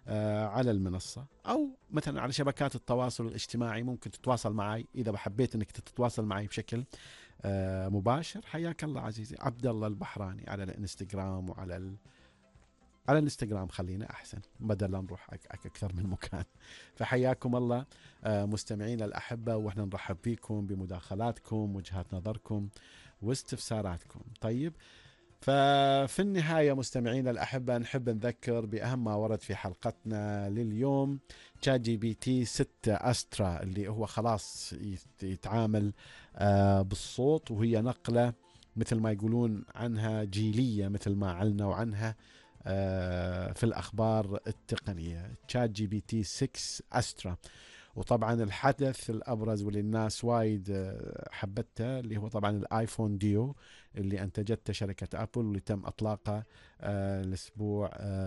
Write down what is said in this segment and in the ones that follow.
على المنصة، أو مثلا على شبكات التواصل الاجتماعي. ممكن تتواصل معي إذا حبيت أنك تتواصل معي بشكل مباشر. حياك الله عزيزي، عبد الله البحراني على الانستغرام على الانستغرام خلينا أحسن بدل لا نروح أكثر من مكان. فحياكم الله مستمعين الأحبة، وإحنا نرحب فيكم بمداخلاتكم، وجهات نظركم واستفساراتكم. طيب، ففي النهاية مستمعينا الأحبة نحب نذكر بأهم ما ورد في حلقتنا لليوم. تشات جي بي تي 6 أسترا اللي هو خلاص يتعامل بالصوت، وهي نقلة مثل ما يقولون عنها جيلية، مثل ما علنوا عنها في الأخبار التقنية. تشات جي بي تي 6 أسترا. وطبعا الحدث الأبرز واللي الناس وايد حبته اللي هو طبعا الآيفون ديو اللي أنتجته شركة أبل، واللي تم إطلاقه الأسبوع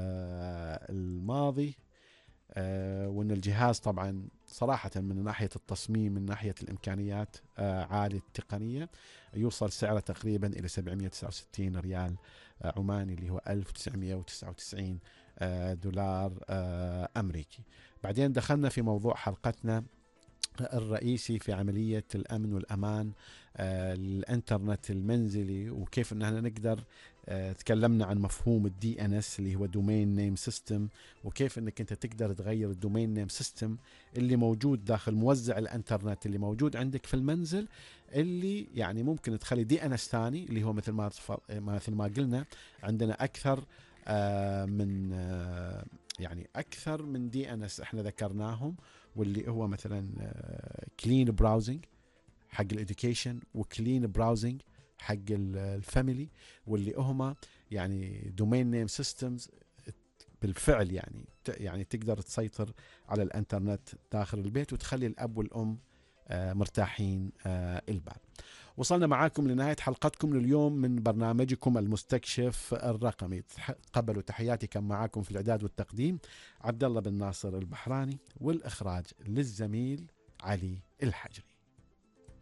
الماضي. وأن الجهاز طبعا صراحة من ناحية التصميم، من ناحية الإمكانيات عالي التقنية. يوصل سعره تقريبا إلى 769 ريال عماني، اللي هو 1999 دولار أمريكي. بعدين دخلنا في موضوع حلقتنا الرئيسي في عملية الأمن والأمان الانترنت المنزلي، وكيف ان احنا نقدر تكلمنا عن مفهوم الدي ان اس اللي هو دومين نيم سيستم، وكيف انك انت تقدر تغير الدومين نيم سيستم اللي موجود داخل موزع الانترنت اللي موجود عندك في المنزل، اللي يعني ممكن تخلي دي ان اس ثاني اللي هو مثل ما قلنا عندنا اكثر من يعني اكثر من دي ان اس احنا ذكرناهم، واللي هو مثلا كلين براوزنج حق الاديوكيشن، وكلين براوزنج حق الفاميلي، واللي هما يعني دومين نيم سيستمز بالفعل يعني تقدر تسيطر على الانترنت داخل البيت وتخلي الاب والام مرتاحين البال. وصلنا معاكم لنهاية حلقتكم لليوم من برنامجكم المستكشف الرقمي. قبلوا تحياتي، كان معاكم في الإعداد والتقديم عبد الله بن ناصر البحراني، والإخراج للزميل علي الحجري.